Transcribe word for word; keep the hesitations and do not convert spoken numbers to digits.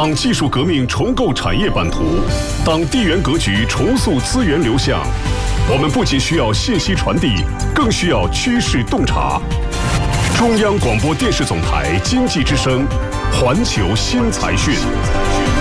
当技术革命重构产业版图，当地缘格局重塑资源流向，我们不仅需要信息传递，更需要趋势洞察。中央广播电视总台经济之声，环球新财讯。